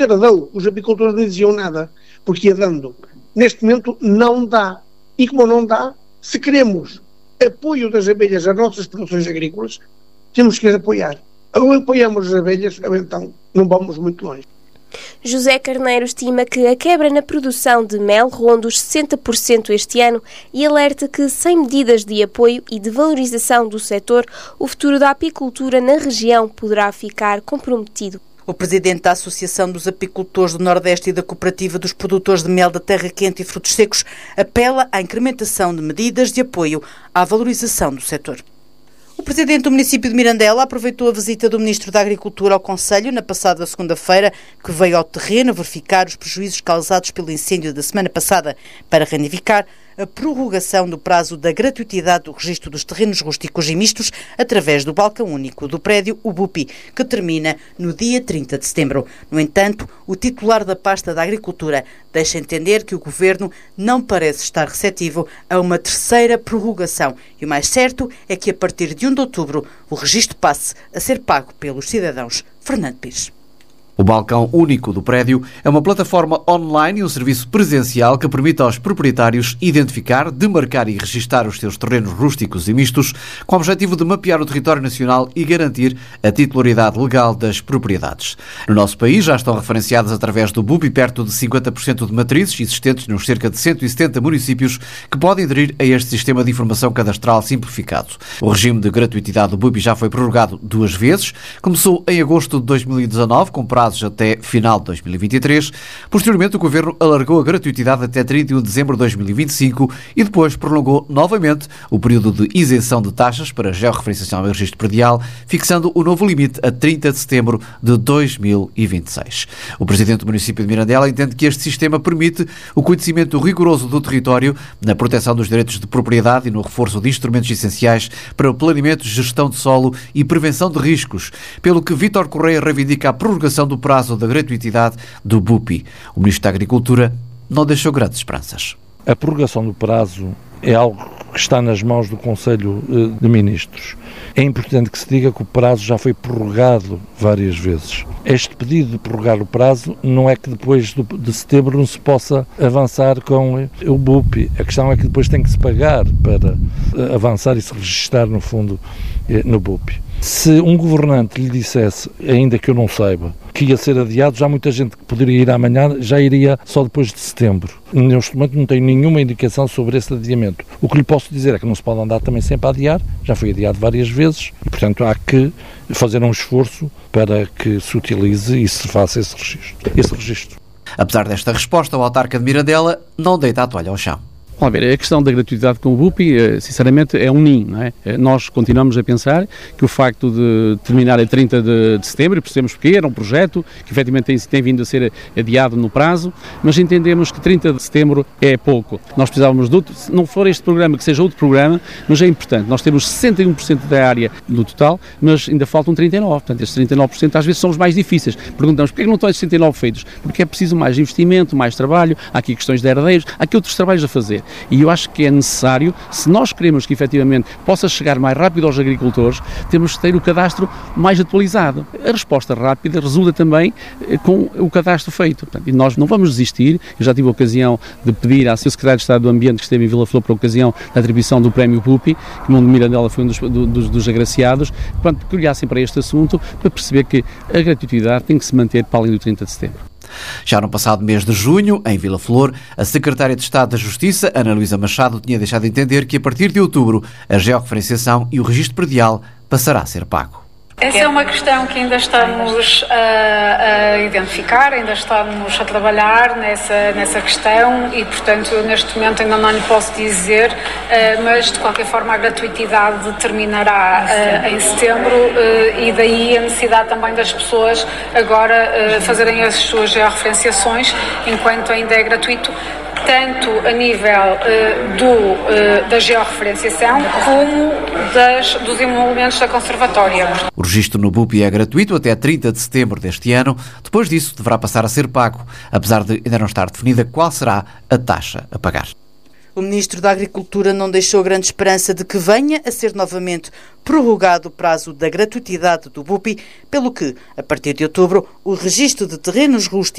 Deu, os apicultores não diziam nada, porque ia dando. Neste momento não dá. E como não dá, se queremos apoio das abelhas às nossas produções agrícolas, temos que as apoiar. Ou apoiamos as abelhas, ou então não vamos muito longe. José Carneiro estima que a quebra na produção de mel ronda os 60% este ano e alerta que, sem medidas de apoio e de valorização do setor, o futuro da apicultura na região poderá ficar comprometido. O presidente da Associação dos Apicultores do Nordeste e da Cooperativa dos Produtores de Mel da Terra Quente e Frutos Secos apela à incrementação de medidas de apoio à valorização do setor. O presidente do município de Mirandela aproveitou a visita do ministro da Agricultura ao concelho na passada segunda-feira, que veio ao terreno verificar os prejuízos causados pelo incêndio da semana passada para reivindicar a prorrogação do prazo da gratuitidade do registro dos terrenos rústicos e mistos através do balcão único do prédio, o BUPI, que termina no dia 30 de setembro. No entanto, o titular da pasta da Agricultura deixa entender que o governo não parece estar receptivo a uma terceira prorrogação e o mais certo é que a partir de 1 de outubro o registro passe a ser pago pelos cidadãos. Fernando Pires. O balcão único do prédio é uma plataforma online e um serviço presencial que permite aos proprietários identificar, demarcar e registar os seus terrenos rústicos e mistos, com o objetivo de mapear o território nacional e garantir a titularidade legal das propriedades. No nosso país já estão referenciadas através do BUPI perto de 50% de matrizes existentes nos cerca de 170 municípios que podem aderir a este sistema de informação cadastral simplificado. O regime de gratuitidade do BUPI já foi prorrogado 2 vezes. Começou em agosto de 2019, com prazo até final de 2023. Posteriormente, o Governo alargou a gratuitidade até 31 de dezembro de 2025 e depois prolongou novamente o período de isenção de taxas para georreferenciação e registro predial, fixando o novo limite a 30 de setembro de 2026. O Presidente do município de Mirandela entende que este sistema permite o conhecimento rigoroso do território, na proteção dos direitos de propriedade e no reforço de instrumentos essenciais para o planeamento, gestão de solo e prevenção de riscos, pelo que Vítor Correia reivindica a prorrogação do prazo da gratuitidade do BUPI. O Ministro da Agricultura não deixou grandes esperanças. A prorrogação do prazo é algo que está nas mãos do Conselho de Ministros. É importante que se diga que o prazo já foi prorrogado várias vezes. Este pedido de prorrogar o prazo não é que depois de setembro não se possa avançar com o BUPI. A questão é que depois tem que se pagar para avançar e se registrar no fundo no BUPI. Se um governante lhe dissesse, ainda que eu não saiba, que ia ser adiado, já muita gente que poderia ir amanhã já iria só depois de setembro. Neste momento não tenho nenhuma indicação sobre esse adiamento. O que lhe posso dizer é que não se pode andar também sempre a adiar, já foi adiado várias vezes e, portanto, há que fazer um esforço para que se utilize e se faça esse registro. Apesar desta resposta, o autarca de Mirandela não deita a toalha ao chão. Vamos ver, a questão da gratuidade com o BUPI, sinceramente, é um ninho, não é? Nós continuamos a pensar que o facto de terminar a 30 de setembro, e percebemos porque era um projeto que efetivamente tem vindo a ser adiado no prazo, mas entendemos que 30 de setembro é pouco. Nós precisávamos de outro, se não for este programa, que seja outro programa, mas é importante. Nós temos 61% da área no total, mas ainda faltam 39%. Portanto, estes 39% às vezes são os mais difíceis. Perguntamos porquê que não estão estes 69 feitos? Porque é preciso mais investimento, mais trabalho, há aqui questões de herdeiros, há aqui outros trabalhos a fazer. E eu acho que é necessário, se nós queremos que efetivamente possa chegar mais rápido aos agricultores, temos que ter o cadastro mais atualizado. A resposta rápida resulta também com o cadastro feito. Portanto, e nós não vamos desistir. Eu já tive a ocasião de pedir à Secretária de Estado do Ambiente, que esteve em Vila Flor, para a ocasião da atribuição do prémio BUPI, que o Mundo de Mirandela foi um dos agraciados, que olhassem para este assunto para perceber que a gratuitidade tem que se manter para além do 30 de setembro. Já no passado mês de junho, em Vila Flor, a Secretária de Estado da Justiça, Ana Luísa Machado, tinha deixado de entender que a partir de outubro a georreferenciação e o registro predial passará a ser pago. Essa é uma questão que ainda estamos a identificar, ainda estamos a trabalhar nessa questão e, portanto, neste momento ainda não lhe posso dizer, mas de qualquer forma a gratuitidade terminará em setembro e daí a necessidade também das pessoas agora fazerem as suas georreferenciações enquanto ainda é gratuito, tanto a nível da georreferenciação como dos emolumentos da conservatória. O registro no BUPI é gratuito até 30 de setembro deste ano. Depois disso, deverá passar a ser pago, apesar de ainda não estar definida qual será a taxa a pagar. O Ministro da Agricultura não deixou grande esperança de que venha a ser novamente prorrogado o prazo da gratuitidade do BUPI, pelo que, a partir de outubro, o registro de terrenos rústicos